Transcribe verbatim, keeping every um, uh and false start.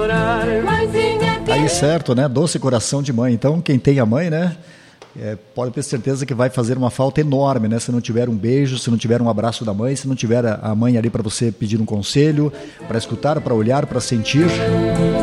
Aí certo, né? Doce coração de mãe. Então, quem tem a mãe, né? É, pode ter certeza que vai fazer uma falta enorme, né? Se não tiver um beijo, se não tiver um abraço da mãe, se não tiver a mãe ali para você pedir um conselho, para escutar, para olhar, para sentir.